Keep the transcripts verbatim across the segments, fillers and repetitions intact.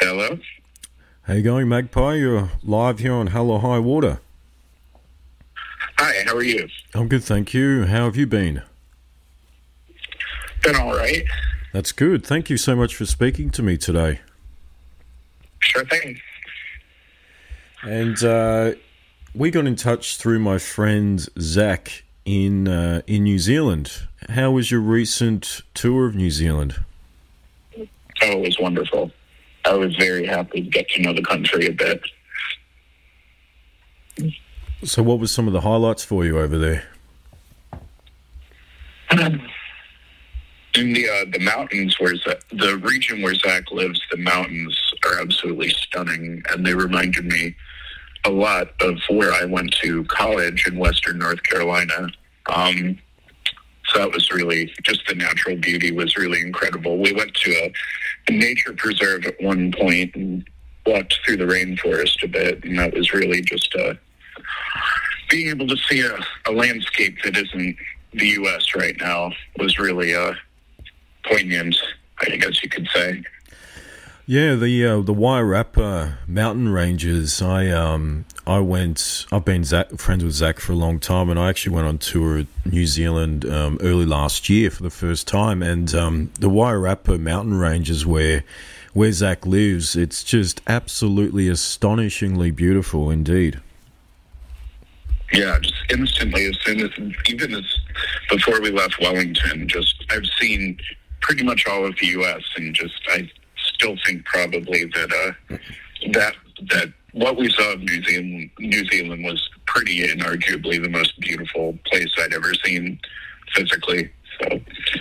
Hello. How you going, Magpie? You're live here on Hello High Water. Hi, how are you? I'm good, thank you. How have you been? Been all right. That's good. Thank you so much for speaking to me today. Sure thing. And uh, we got in touch through my friend Zach in uh, in New Zealand. How was your recent tour of New Zealand? Oh, it was wonderful. I was very happy to get to know the country a bit. So what was some of the highlights for you over there? In the uh, the mountains, where Z- the region where Zach lives, the mountains are absolutely stunning, and they reminded me a lot of where I went to college in Western North Carolina. Um, so that was really, just the natural beauty was really incredible. We went to a, a nature preserve at one point and walked through the rainforest a bit, and that was really just uh, being able to see a, a landscape that isn't the U S right now was really uh, poignant, I guess you could say. Yeah, the uh, the Wairarapa mountain ranges. I um I went. I've been Zach, friends with Zach for a long time, and I actually went on tour of New Zealand um, early last year for the first time. And um, the Wairarapa mountain ranges, where where Zach lives, it's just absolutely astonishingly beautiful indeed. Yeah, just instantly, as soon as, even as before we left Wellington, just I've seen pretty much all of the U S and just I still think probably that uh, that that what we saw of New Zealand, New Zealand was pretty inarguably the most beautiful place I'd ever seen physically. So,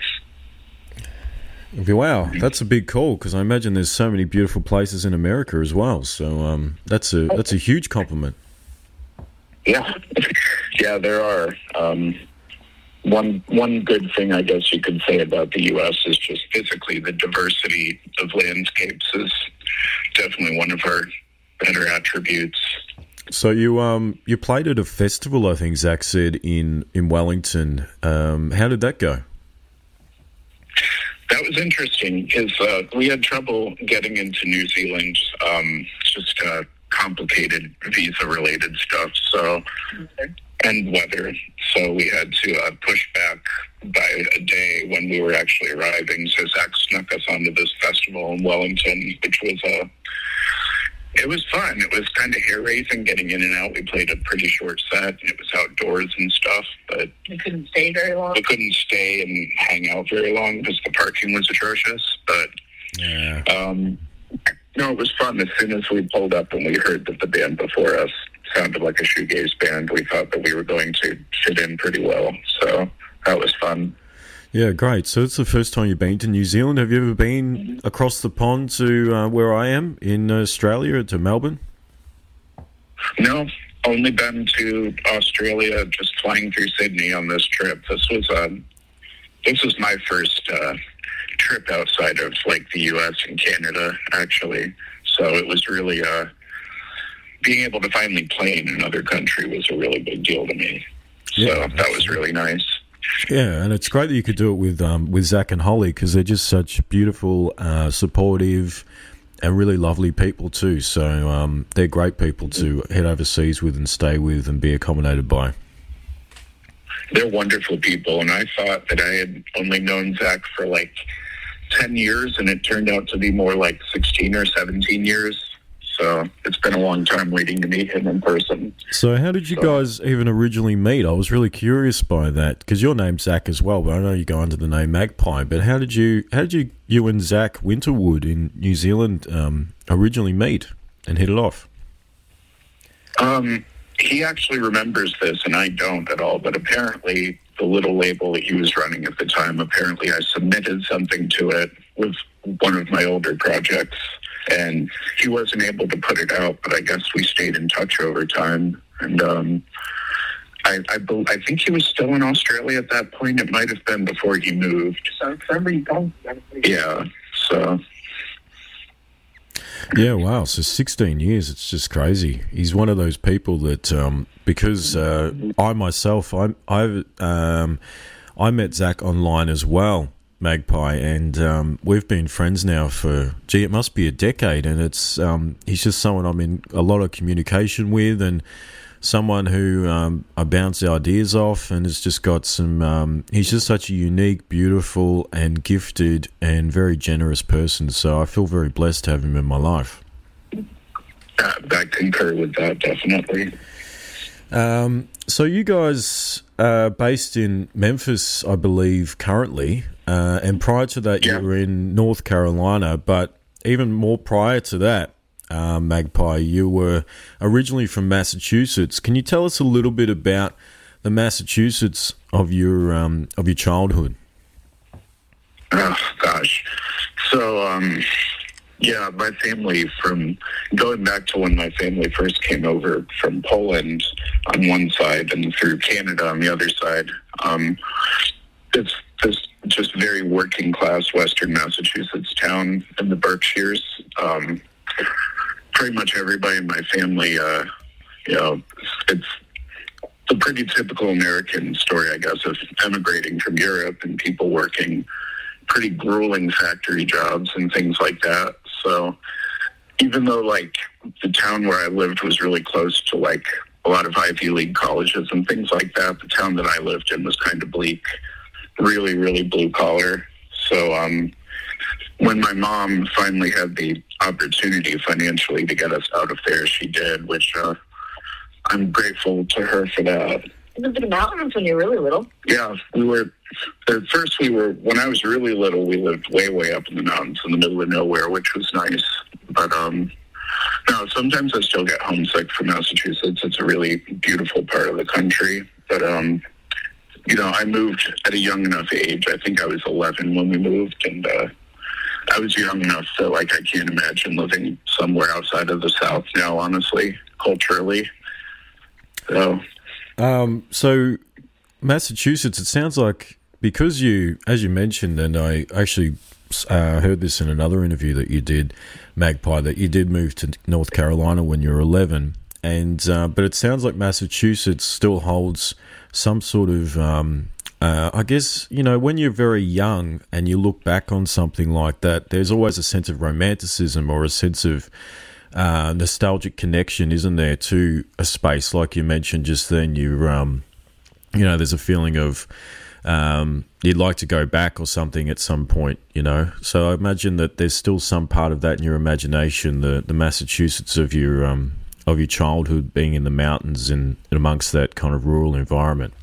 wow, that's a big call because I imagine there's so many beautiful places in America as well. So um, that's a that's a huge compliment. Yeah, yeah, there are. Um, One one good thing I guess you could say about the U S is just physically the diversity of landscapes is definitely one of our better attributes. So you um you played at a festival, I think Zach said, in, in Wellington. Um, how did that go? That was interesting because uh, we had trouble getting into New Zealand, um, just uh, complicated visa-related stuff. So. Okay. And weather, so we had to uh, push back by a day when we were actually arriving. So Zach snuck us onto this festival in Wellington, which was uh, it was fun. It was kind of hair-raising getting in and out. We played a pretty short set, and it was outdoors and stuff, but we couldn't stay very long. We couldn't stay and hang out very long because the parking was atrocious. But yeah. um, no, it was fun. As soon as we pulled up and we heard that the band before us sounded like a shoegaze band, we thought that we were going to fit in pretty well. So that was fun. Yeah, great. So it's the first time you've been to New Zealand. Have you ever been mm-hmm. across the pond to uh, where I am in Australia, to Melbourne? No, only been to Australia, just flying through Sydney on this trip. This was um, this was my first uh, trip outside of like the U S and Canada, actually. So it was really uh, being able to finally play in another country was a really big deal to me. So yeah, that was really nice. Yeah, and it's great that you could do it with um, with Zach and Holly because they're just such beautiful, uh, supportive, and really lovely people too. So um, they're great people to head overseas with and stay with and be accommodated by. They're wonderful people, and I thought that I had only known Zach for like ten years, and it turned out to be more like sixteen or seventeen years. So it's been a long time waiting to meet him in person. So how did you so, guys even originally meet? I was really curious by that because your name's Zach as well, but I know you go under the name Magpie. But how did you, how did you, you and Zach Winterwood in New Zealand um, originally meet and hit it off? Um, he actually remembers this, and I don't at all. But apparently, the little label that he was running at the time, apparently, I submitted something to it with one of my older projects. And he wasn't able to put it out, but I guess we stayed in touch over time. And um, I, I, I think he was still in Australia at that point. It might have been before he moved. So remember you told me. Yeah. So. Yeah. Wow. So sixteen years. It's just crazy. He's one of those people that um, because uh, I myself, I I um, I met Zach online as well. Magpie, and um, we've been friends now for, gee, it must be a decade, and it's um, he's just someone I'm in a lot of communication with, and someone who um, I bounce ideas off, and has just got some, um, he's just such a unique, beautiful, and gifted, and very generous person, so I feel very blessed to have him in my life. Uh, I concur with that, definitely. Um, so you guys are based in Memphis, I believe, currently, uh, and prior to that Yeah. you were in North Carolina, but even more prior to that, uh, Magpie, you were originally from Massachusetts. Can you tell us a little bit about the Massachusetts of your um, of your childhood? Oh, gosh. So, um, yeah, my family, from going back to when my family first came over from Poland on one side and through Canada on the other side, um, it's this just very working class Western Massachusetts town in the Berkshires. Um, pretty much everybody in my family, uh, you know, it's a pretty typical American story, I guess, of emigrating from Europe and people working pretty grueling factory jobs and things like that. So even though, like, the town where I lived was really close to, like, a lot of Ivy League colleges and things like that, the town that I lived in was kind of bleak, really, really blue collar. So um, when my mom finally had the opportunity financially to get us out of there, she did, which uh, I'm grateful to her for that. You lived in the mountains when you were really little. Yeah, we were, at first we were, when I was really little, we lived way, way up in the mountains in the middle of nowhere, which was nice. But, um, no, sometimes I still get homesick for Massachusetts. It's a really beautiful part of the country. But, um, you know, I moved at a young enough age. I think I was eleven when we moved, and uh, I was young enough that, like, I can't imagine living somewhere outside of the South now, honestly, culturally. So... Um, so Massachusetts, it sounds like, because you, as you mentioned, and I actually uh, heard this in another interview that you did, Magpie, that you did move to North Carolina when you were eleven, and uh, but it sounds like Massachusetts still holds some sort of, um, uh, I guess, you know, when you're very young and you look back on something like that, there's always a sense of romanticism or a sense of Uh, nostalgic connection, isn't there, to a space like you mentioned just then? You, um, you know, there's a feeling of um, you'd like to go back or something at some point, you know. So I imagine that there's still some part of that in your imagination, the the Massachusetts of your um, of your childhood, being in the mountains and amongst that kind of rural environment.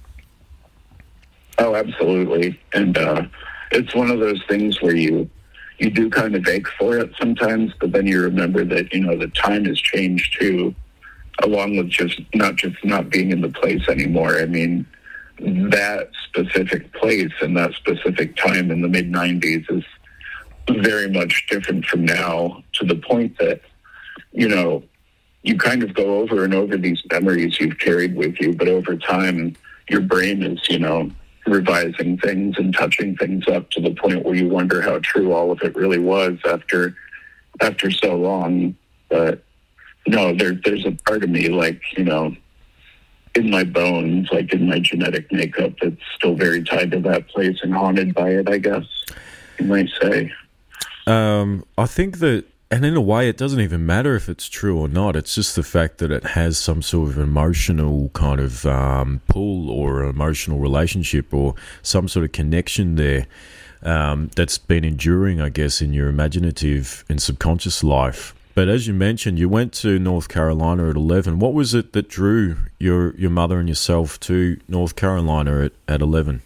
Oh, absolutely, and uh, it's one of those things where you. You do kind of ache for it sometimes, but then you remember that, you know, the time has changed too, along with just not just not being in the place anymore. I mean, that specific place and that specific time in the mid nineties is very much different from now, to the point that, you know, you kind of go over and over these memories you've carried with you, but over time, your brain is, you know, revising things and touching things up to the point where you wonder how true all of it really was after after so long. But no, there there's a part of me, like, you know, in my bones, like in my genetic makeup, that's still very tied to that place and haunted by it, I guess you might say. Um, I think that, and in a way, it doesn't even matter if it's true or not. It's just the fact that it has some sort of emotional kind of um, pull or emotional relationship or some sort of connection there um, that's been enduring, I guess, in your imaginative and subconscious life. But as you mentioned, you went to North Carolina at eleven. What was it that drew your, your mother and yourself to North Carolina at, at eleven?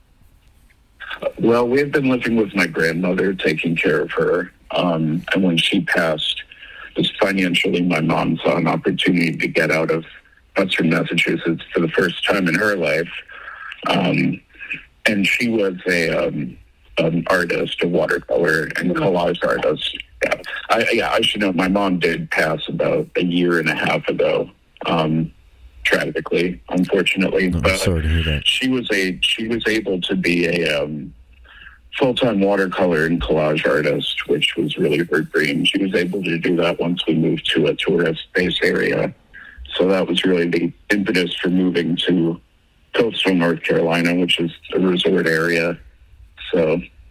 Well, we had been living with my grandmother, taking care of her. Um, and when she passed, just financially, my mom saw an opportunity to get out of Western Massachusetts for the first time in her life. Um, and she was a um, an artist, a watercolor and collage artist. Yeah, I, yeah, I should know. My mom did pass about a year and a half ago, um, tragically, unfortunately. Oh, but sorry to hear that. She was a she was able to be a um, full-time watercolor and collage artist, which was really her dream. She was able to do that once we moved to a tourist-based area. So that was really the impetus for moving to coastal North Carolina, which is a resort area. So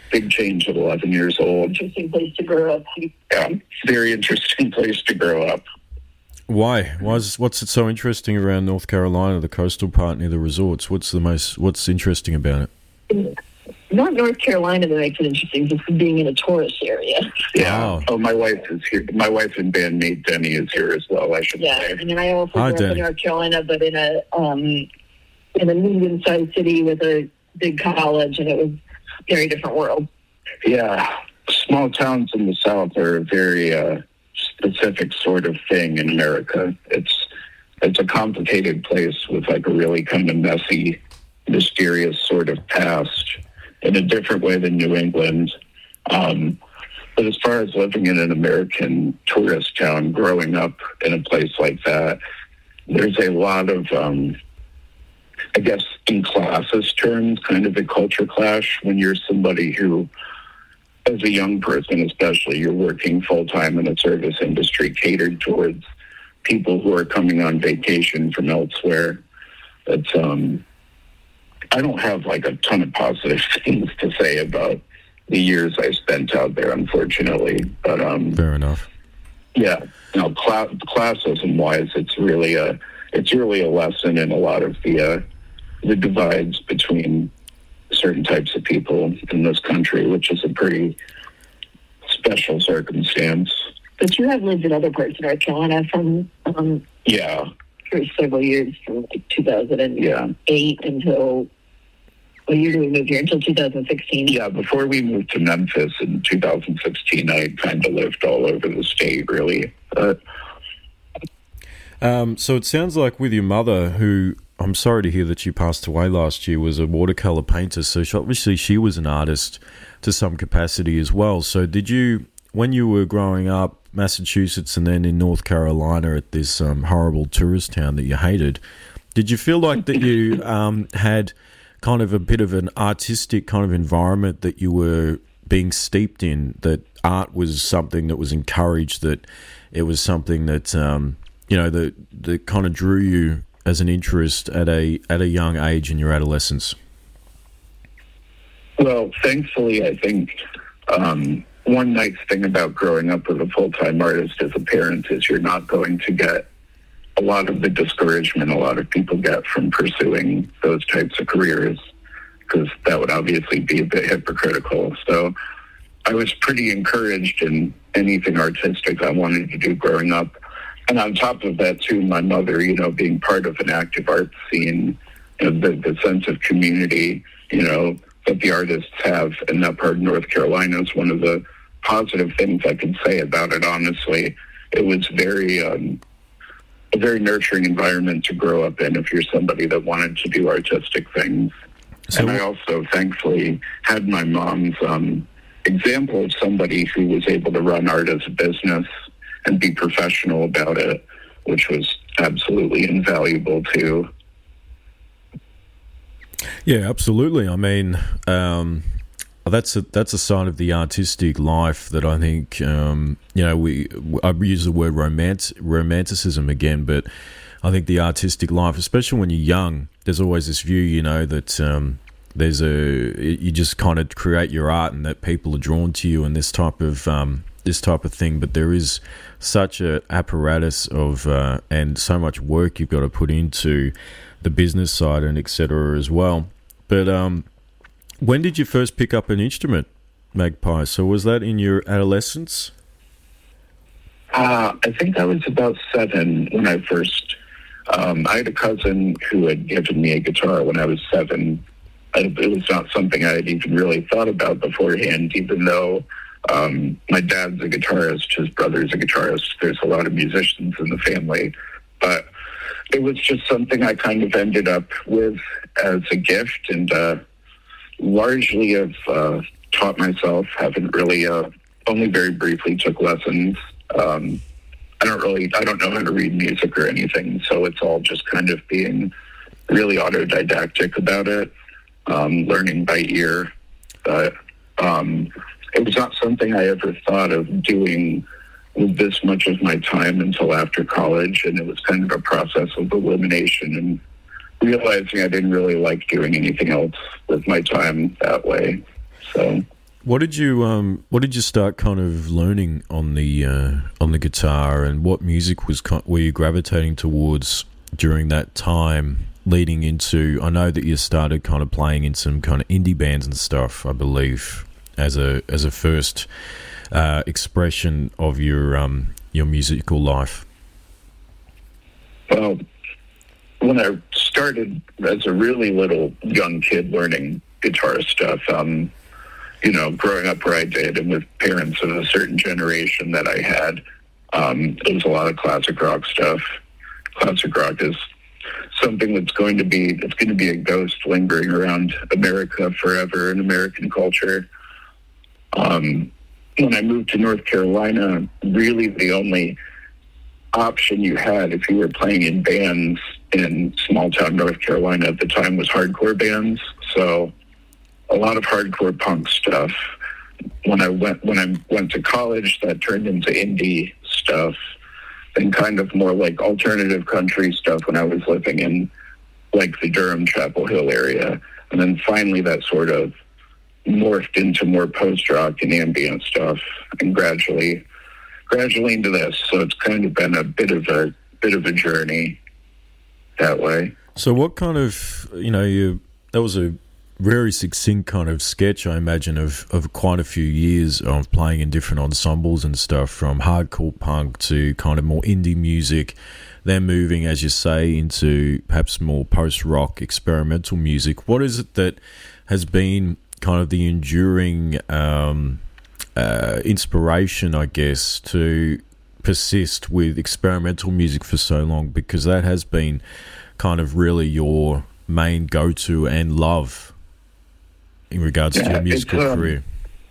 big change at eleven years old. Interesting place to grow up. Yeah, very interesting place to grow up. Why? Why's what's it so interesting around North Carolina, the coastal part near the resorts? What's the most? What's interesting about it? Not North Carolina that makes it interesting, just being in a tourist area. Yeah. Oh. Oh, my wife is here. My wife and bandmate Denny is here as well, I should Yeah, say. and then I also Hi, grew up Danny. in North Carolina, but in a um, in a medium-sized city with a big college, and it was a very different world. Yeah. Small towns in the South are a very uh, specific sort of thing in America. It's it's a complicated place with like a really kind of messy, mysterious sort of past in a different way than New England. Um, but as far as living in an American tourist town, growing up in a place like that, there's a lot of, um, I guess, in classist terms, kind of a culture clash when you're somebody who, as a young person especially, you're working full-time in a service industry catered towards people who are coming on vacation from elsewhere. It's, um, I don't have like a ton of positive things to say about the years I spent out there, unfortunately. But um, Fair enough. yeah, you know, cla- classism-wise, it's really a it's really a lesson in a lot of the uh, the divides between certain types of people in this country, which is a pretty special circumstance. But you have lived in other parts of North Carolina from um, Yeah, for several years, from like two thousand eight yeah. until, what year did we move here? Until two thousand sixteen. Yeah, before we moved to Memphis in two thousand sixteen, I kind of lived all over the state, really. Uh, Um, so it sounds like with your mother, who I'm sorry to hear that she passed away last year, was a watercolor painter. So she, obviously she was an artist to some capacity as well. So did you, when you were growing up, Massachusetts and then in North Carolina at this um, horrible tourist town that you hated, did you feel like that you um, had kind of a bit of an artistic kind of environment that you were being steeped in, that art was something that was encouraged, that it was something that, um, you know, that, that kind of drew you as an interest at a at a young age in your adolescence? well, thankfully, I think um, one nice thing about growing up with a full-time artist as a parent is you're not going to get a lot of the discouragement a lot of people get from pursuing those types of careers, because that would obviously be a bit hypocritical. So I was pretty encouraged in anything artistic I wanted to do growing up. And on top of that, too, my mother, you know, being part of an active art scene, you know, the, the sense of community, you know, that the artists have in that part of North Carolina is one of the positive things I can say about it, honestly. It was very, um, a very nurturing environment to grow up in if you're somebody that wanted to do artistic things. So, and I also, thankfully, had my mom's um, example of somebody who was able to run art as a business and be professional about it, which was absolutely invaluable too. yeah, absolutely. I mean, um, that's a, that's a side of the artistic life that I think, um, you know, we I use the word romantic, romanticism again, but I think the artistic life, especially when you're young, there's always this view, you know, that um, there's a you just kind of create your art and that people are drawn to you and this type of um, this type of thing. But there is such a apparatus of uh, and so much work you've got to put into the business side and et cetera as well. But um, when did you first pick up an instrument, Magpie? So was that in your adolescence? Uh, I think I was about seven when I first. Um, I had a cousin who had given me a guitar when I was seven. I, it was not something I had even really thought about beforehand, even though um, my dad's a guitarist, his brother's a guitarist. There's a lot of musicians in the family. But it was just something I kind of ended up with as a gift, and uh, largely have uh, taught myself. Haven't really, uh, only very briefly took lessons. Um, I don't really, I don't know how to read music or anything, so it's all just kind of being really autodidactic about it, um, learning by ear. But um, it was not something I ever thought of doing with this much of my time until after college, and it was kind of a process of elimination and realizing I didn't really like doing anything else with my time that way. So, What did you um What did you start kind of learning on the uh, on the guitar, and what music was were you gravitating towards during that time leading into? I know that you started kind of playing in some kind of indie bands and stuff, I believe, as a as a first uh, expression of your um your musical life. Well, when I started as a really little young kid learning guitar stuff, um. you know, growing up where I did and with parents of a certain generation that I had, um, it was a lot of classic rock stuff. Classic rock is something that's going to be, it's going to be a ghost lingering around America forever in American culture. Um, when I moved to North Carolina, really the only option you had if you were playing in bands in small town North Carolina at the time was hardcore bands. So a lot of hardcore punk stuff. When I went when I went to college, that turned into indie stuff, and kind of more like alternative country stuff when I was living in like the Durham, Chapel Hill area. And then finally that sort of morphed into more post-rock and ambient stuff, and gradually gradually into this. So it's kind of been a bit of a bit of a journey that way. So what kind of, you know, you that was a very succinct kind of sketch, I imagine, of, of quite a few years of playing in different ensembles and stuff, from hardcore punk to kind of more indie music, then moving, as you say, into perhaps more post-rock experimental music. What is it that has been kind of the enduring um, uh, inspiration, I guess, to persist with experimental music for so long? Because that has been kind of really your main go-to and love in regards yeah, to your musical um, career.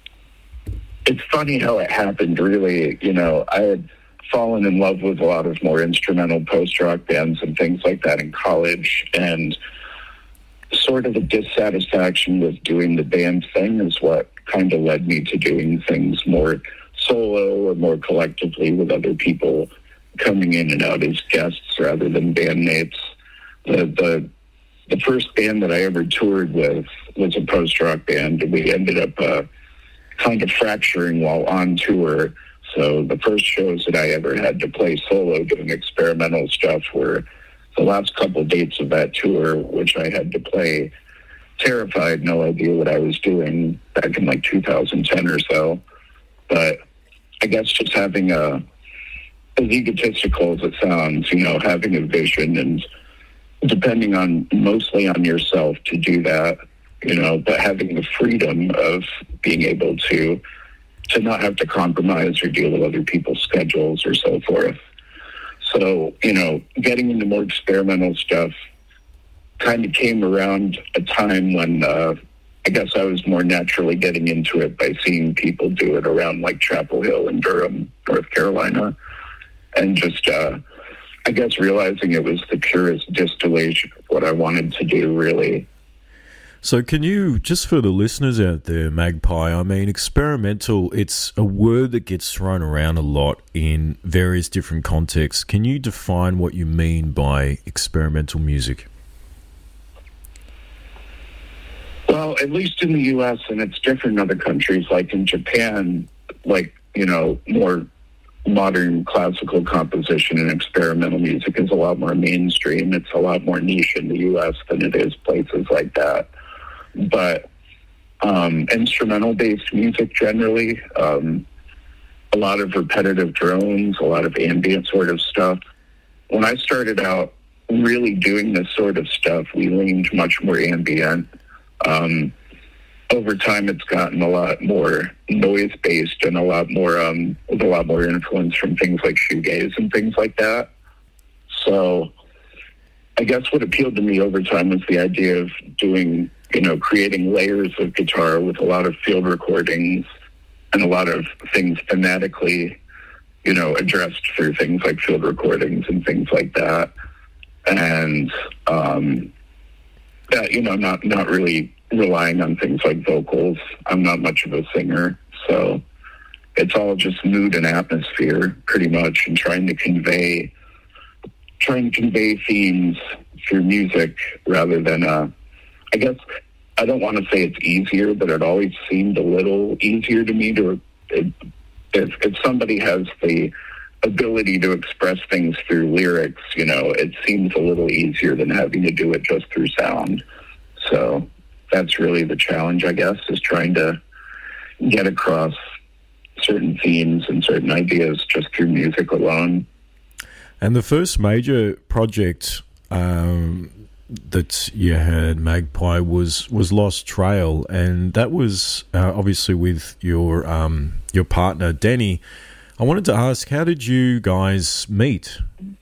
It's funny how it happened, really. You know, I had fallen in love with a lot of more instrumental post-rock bands and things like that in college, and sort of a dissatisfaction with doing the band thing is what kind of led me to doing things more solo or more collectively with other people coming in and out as guests rather than bandmates. The, the The first band that I ever toured with was a post-rock band, and we ended up uh, kind of fracturing while on tour. So the first shows that I ever had to play solo doing experimental stuff were the last couple dates of that tour, which I had to play terrified, no idea what I was doing back in like two thousand ten or so. But I guess just having a, as egotistical as it sounds, you know, having a vision and depending on mostly on yourself to do that, you know, but having the freedom of being able to to not have to compromise or deal with other people's schedules or so forth. So, you know, getting into more experimental stuff kind of came around a time when uh, I guess I was more naturally getting into it by seeing people do it around like Chapel Hill and Durham, North Carolina, and just uh I guess realizing it was the purest distillation of what I wanted to do, really. So can you, just for the listeners out there, Magpie, I mean, experimental, it's a word that gets thrown around a lot in various different contexts. Can you define what you mean by experimental music? Well, at least in the U S, and it's different in other countries, like in Japan, like, you know, more modern classical composition and experimental music is a lot more mainstream. It's a lot more niche in the U S than it is places like that. But um, instrumental-based music generally, um, a lot of repetitive drones, a lot of ambient sort of stuff. When I started out really doing this sort of stuff, we leaned much more ambient. Um, over time, it's gotten a lot more noise-based and a lot more, um, with a lot more influence from things like shoegaze and things like that. So I guess what appealed to me over time was the idea of doing, you know, creating layers of guitar with a lot of field recordings and a lot of things thematically, you know, addressed through things like field recordings and things like that. And, um, that, you know, not, not really relying on things like vocals. I'm not much of a singer, so it's all just mood and atmosphere pretty much, and trying to convey trying to convey themes through music rather than uh I guess I don't want to say it's easier, but it always seemed a little easier to me to, it, if, if somebody has the ability to express things through lyrics, you know, it seems a little easier than having to do it just through sound. So that's really the challenge, I guess, is trying to get across certain themes and certain ideas just through music alone. And the first major project um, that you had, Magpie, was was Lost Trail, and that was uh, obviously with your um, your partner Denny. I wanted to ask, how did you guys meet?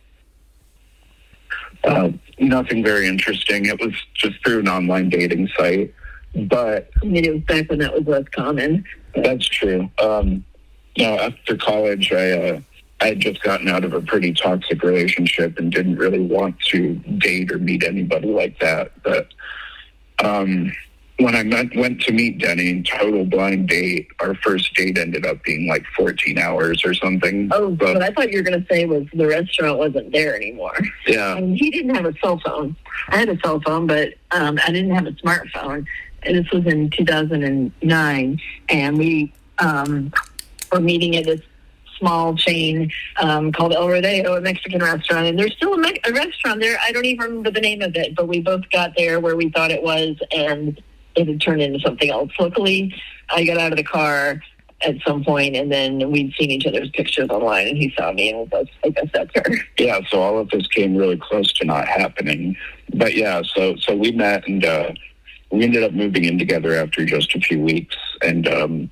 Uh, nothing very interesting. It was just through an online dating site, but I mean, it was back when that was less common. That's true. Um, you know, after college, I uh, I had just gotten out of a pretty toxic relationship and didn't really want to date or meet anybody like that. But um, when I met, went to meet Denny, total blind date, our first date ended up being like fourteen hours or something. Oh, but what I thought you were going to say was the restaurant wasn't there anymore. Yeah. I mean, he didn't have a cell phone. I had a cell phone, but um, I didn't have a smartphone. And this was in two thousand nine, and we um, were meeting at this small chain um, called El Rodeo, a Mexican restaurant. And there's still a, Me- a restaurant there. I don't even remember the name of it, but we both got there where we thought it was, and it had turned into something else. Luckily, I got out of the car at some point, and then we'd seen each other's pictures online, and he saw me, and was, I guess that's her. Yeah, so all of this came really close to not happening. But yeah, so so we met, and uh, we ended up moving in together after just a few weeks. And um,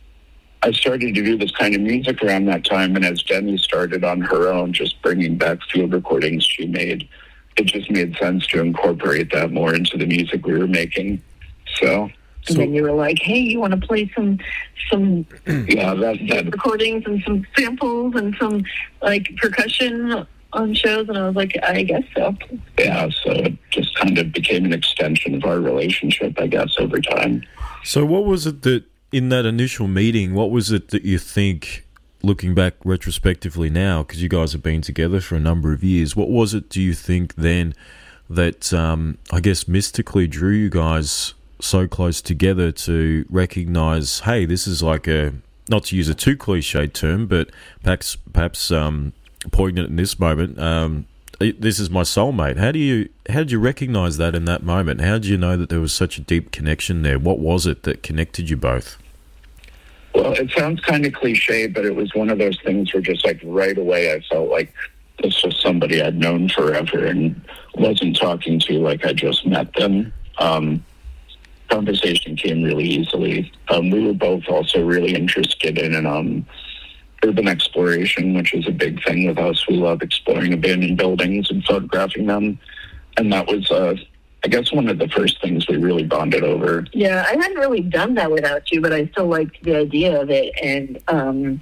I started to do this kind of music around that time, and as Denny started on her own, just bringing back field recordings she made, it just made sense to incorporate that more into the music we were making. So... And then you were like, hey, you want to play some some yeah, that, that recordings and some samples and some, like, percussion on shows? And I was like, I guess so. Yeah, so it just kind of became an extension of our relationship, I guess, over time. So what was it that, in that initial meeting, what was it that you think, looking back retrospectively now, because you guys have been together for a number of years, what was it, do you think, then, that, um, I guess, mystically drew you guys so close together to recognize, hey, this is like a, not to use a too cliched term, but perhaps perhaps um, poignant in this moment, um, this is my soulmate. How do you how did you recognize that in that moment? How did you know that there was such a deep connection there? What was it that connected you both? Well, it sounds kind of cliche, but it was one of those things where just like right away I felt like this was somebody I'd known forever and wasn't talking to like I just met them. Um, conversation came really easily. Um, we were both also really interested in an, um, urban exploration, which is a big thing with us. We love exploring abandoned buildings and photographing them. And that was, uh, I guess, one of the first things we really bonded over. Yeah, I hadn't really done that without you, but I still liked the idea of it. And um,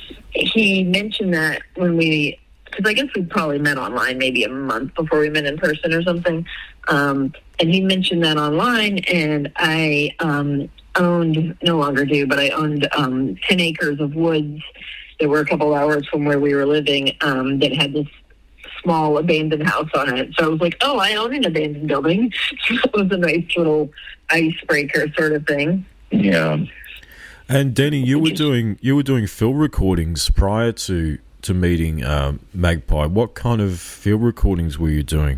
he mentioned that when we, because I guess we probably met online maybe a month before we met in person or something. Um, and he mentioned that online, and I um, owned, no longer do, but I owned um, ten acres of woods that were a couple hours from where we were living um, that had this small abandoned house on it. So I was like, oh, I own an abandoned building. So it was a nice little icebreaker sort of thing. Yeah. And Denny, you were doing you were doing field recordings prior to to meeting um, Magpie. What kind of field recordings were you doing?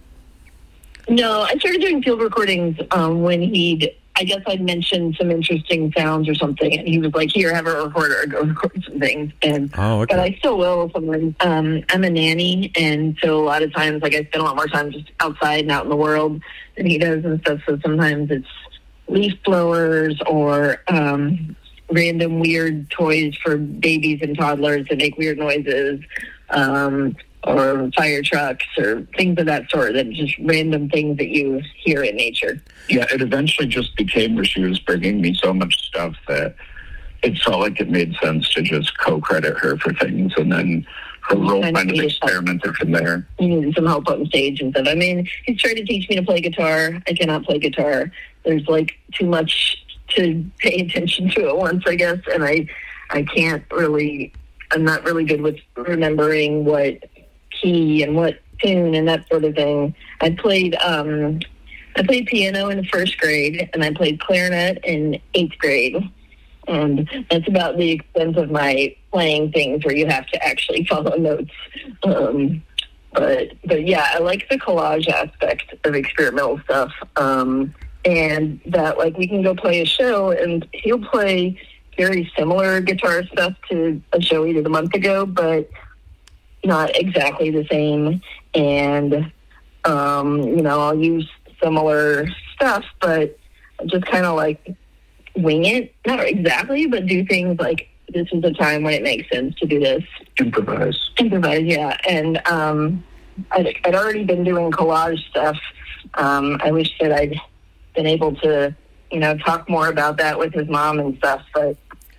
No, I started doing field recordings um, when he'd, I guess I'd mentioned some interesting sounds or something, and he was like, here, have a recorder, go record some things. And oh, okay. But I still will sometimes. Um, I'm a nanny, and so a lot of times, like, I spend a lot more time just outside and out in the world than he does and stuff, so sometimes it's leaf blowers or um, random weird toys for babies and toddlers that make weird noises, um, or fire trucks or things of that sort, that just random things that you hear in nature. Yeah, it eventually just became where she was bringing me so much stuff that it felt like it made sense to just co-credit her for things, and then her role kind of experimented from there. He needed some help on stage and stuff. I mean, he's trying to teach me to play guitar. I cannot play guitar. There's like too much to pay attention to at once, I guess, and I, I can't really, I'm not really good with remembering what key and what tune and that sort of thing. I played um, I played piano in first grade, and I played clarinet in eighth grade. And that's about the extent of my playing things where you have to actually follow notes. Um, but, but yeah, I like the collage aspect of experimental stuff. Um, and that, like, we can go play a show, and he'll play very similar guitar stuff to a show we did a month ago, but not exactly the same. And, um, you know, I'll use similar stuff, but just kind of like wing it. Not exactly, but do things like, this is the time when it makes sense to do this. Improvise. Improvise, yeah. And um, I'd, I'd already been doing collage stuff. Um, I wish that I'd been able to, you know, talk more about that with his mom and stuff, but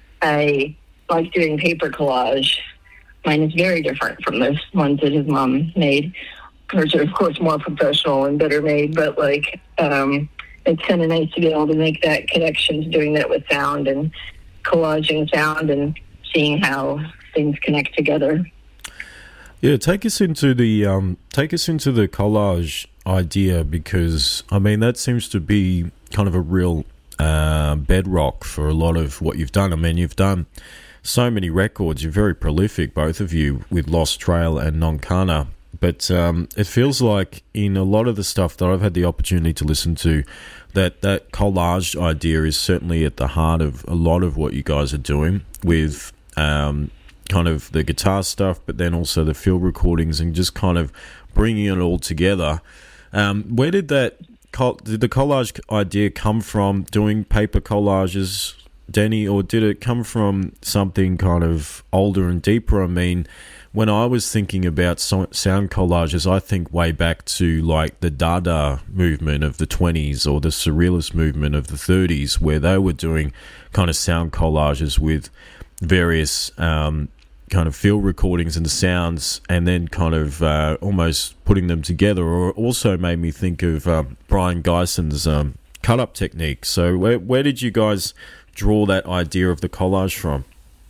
I like doing paper collage. Mine is very different from the ones that his mom made, which are, of course, more professional and better made, but, like, um, it's kind of nice to be able to make that connection to doing that with sound and collaging sound and seeing how things connect together. Yeah, take us into the um, take us into the collage idea, because I mean that seems to be kind of a real uh, bedrock for a lot of what you've done. I mean, you've done so many records. You're very prolific, both of you, with Lost Trail and Nonkana. But um, it feels like in a lot of the stuff that I've had the opportunity to listen to, that that collage idea is certainly at the heart of a lot of what you guys are doing with um, kind of the guitar stuff, but then also the field recordings and just kind of bringing it all together. Um, where did that did the collage idea come from? Doing paper collages, Denny, or did it come from something kind of older and deeper? I mean, when I was thinking about so- sound collages, I think way back to like the Dada movement of the twenties or the Surrealist movement of the thirties, where they were doing kind of sound collages with various um, kind of field recordings and sounds, and then kind of uh, almost putting them together. Or also made me think of uh, Brian Geison's um, cut-up technique. So where, where did you guys draw that idea of the collage from?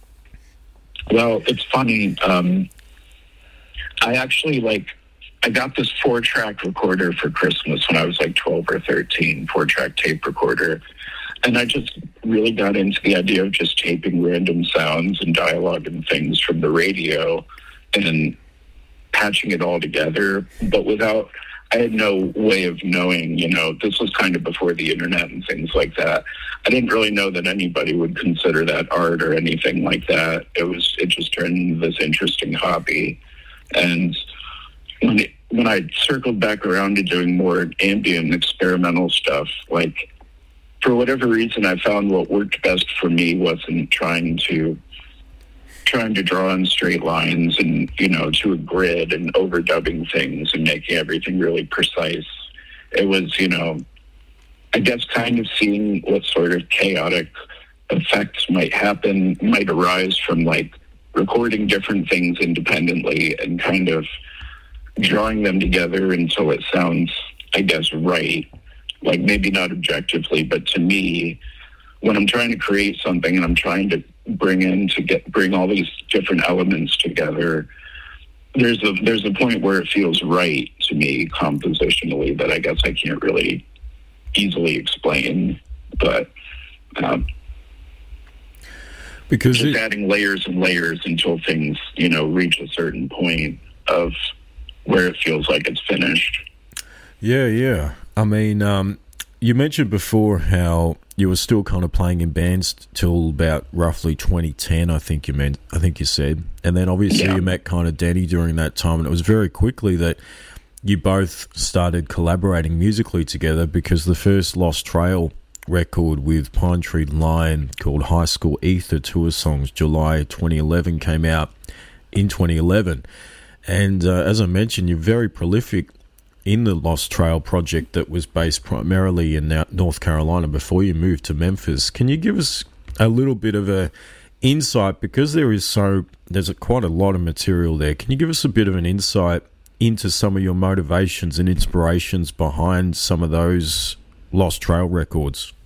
Well, it's funny. Um, I actually, like, I got this four-track recorder for Christmas when I was like twelve or thirteen, four-track tape recorder. And I just really got into the idea of just taping random sounds and dialogue and things from the radio and patching it all together. But without, I had no way of knowing, you know, this was kind of before the internet and things like that. I didn't really know that anybody would consider that art or anything like that. It was, it just turned into this interesting hobby. And when it, when I circled back around to doing more ambient experimental stuff, like, for whatever reason, I found what worked best for me wasn't trying to trying to draw in straight lines and, you know, to a grid and overdubbing things and making everything really precise. It was, you know, I guess kind of seeing what sort of chaotic effects might happen, might arise from, like, recording different things independently and kind of drawing them together until it sounds, I guess, right. Like, maybe not objectively, but to me, when I'm trying to create something and I'm trying to bring in to get bring all these different elements together, there's a there's a point where it feels right to me compositionally that I guess I can't really easily explain. But um, because just it, adding layers and layers until things, you know, reach a certain point of where it feels like it's finished. Yeah, yeah. I mean, um, you mentioned before how you were still kind of playing in bands till about roughly twenty ten, I think you meant, I think you said. And then obviously yeah. you met kind of Denny during that time, and it was very quickly that you both started collaborating musically together, because the first Lost Trail record with Pine Tree Lion called High School Ether Tour Songs, July twenty eleven, came out in twenty eleven. And uh, as I mentioned, you're very prolific in the Lost Trail project that was based primarily in North Carolina before you moved to Memphis. Can you give us a little bit of a insight, because there is so there's a, quite a lot of material there. Can you give us a bit of an insight into some of your motivations and inspirations behind some of those Lost Trail records?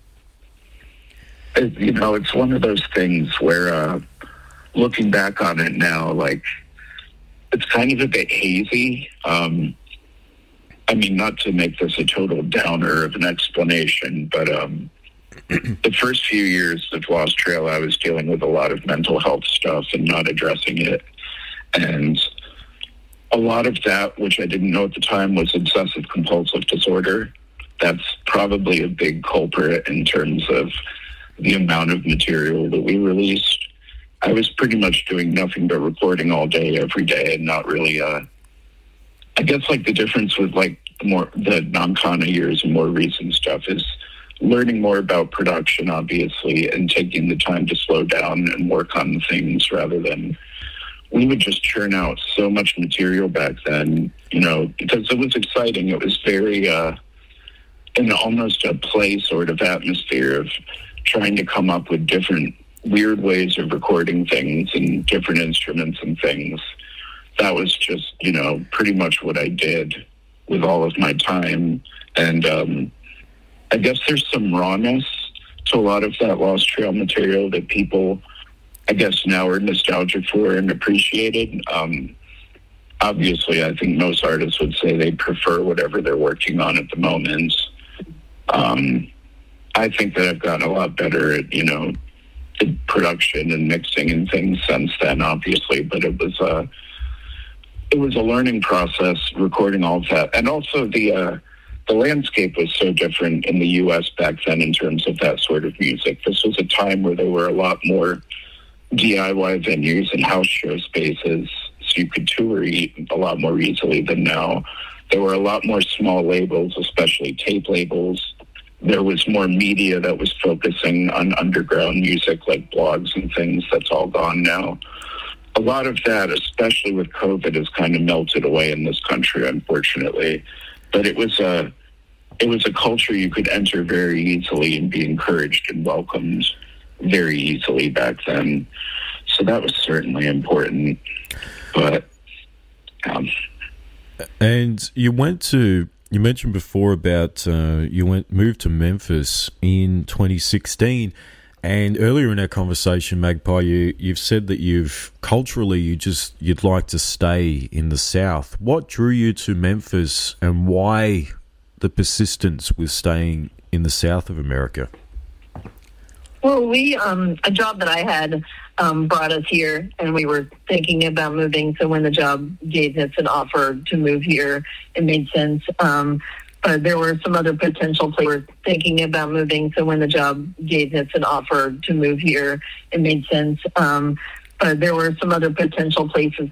You know, it's one of those things where uh, looking back on it now, like, it's kind of a bit hazy. Um, I mean, not to make this a total downer of an explanation, but um, the first few years of Lost Trail, I was dealing with a lot of mental health stuff and not addressing it. And a lot of that, which I didn't know at the time, was obsessive compulsive disorder. That's probably a big culprit in terms of the amount of material that we released. I was pretty much doing nothing but recording all day, every day, and not really, uh, I guess like the difference with like the more, the non-Kana years and more recent stuff is learning more about production, obviously, and taking the time to slow down and work on things rather than, we would just churn out so much material back then, you know, because it was exciting. It was very, uh, in almost a play sort of atmosphere of trying to come up with different weird ways of recording things and different instruments and things. That was just, you know, pretty much what I did with all of my time. And um, I guess there's some rawness to a lot of that Lost Trail material that people, I guess, now are nostalgic for and appreciated. Um, obviously, I think most artists would say they prefer whatever they're working on at the moment. Um, I think that I've gotten a lot better at, you know, production and mixing and things since then, obviously, but it was a, it was a learning process recording all of that. And also the, uh, the landscape was so different in the U S back then in terms of that sort of music. This was a time where there were a lot more D I Y venues and house show spaces, so you could tour a lot more easily than now. There were a lot more small labels, especially tape labels. There was more media that was focusing on underground music like blogs and things. That's all gone now. A lot of that, especially with COVID, has kind of melted away in this country, unfortunately. But it was a, it was a culture you could enter very easily and be encouraged and welcomed very easily back then. So that was certainly important. But um, and you went to, you mentioned before about uh, you went moved to Memphis in twenty sixteen, and earlier in our conversation, Magpie, you you've said that you've culturally you just you'd like to stay in the South. What drew you to Memphis, and why the persistence with staying in the South of America? Well, we um, a job that I had um, brought us here, and we were thinking about moving. So when the job gave us an offer to move here, it made sense. Um, but there were some other potential places. We were thinking about moving. So when the job gave us an offer to move here, it made sense. Um, but there were some other potential places